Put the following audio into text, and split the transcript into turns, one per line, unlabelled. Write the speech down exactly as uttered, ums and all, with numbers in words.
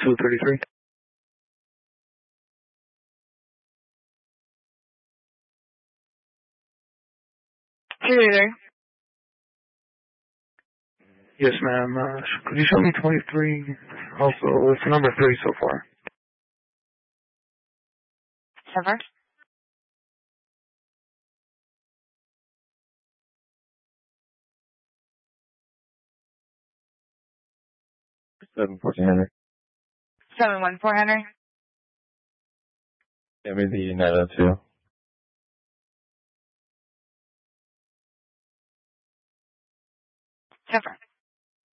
two thirty-three.
two thirty-three.
Yes, ma'am. Uh, could you show me twenty-three? Also, it's number three so far.
So far?
seven fourteen Henry.
seven one four Henry.
Give me the nine oh two.
So far.